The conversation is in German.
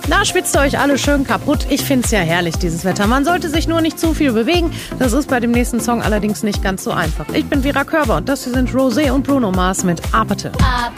Da schwitzt ihr euch alle schön kaputt. Ich find's ja herrlich, dieses Wetter. Man sollte sich nur nicht zu viel bewegen. Das ist bei dem nächsten Song allerdings nicht ganz so einfach. Ich bin Vera Körber und das hier sind Rosé und Bruno Mars mit Apathy.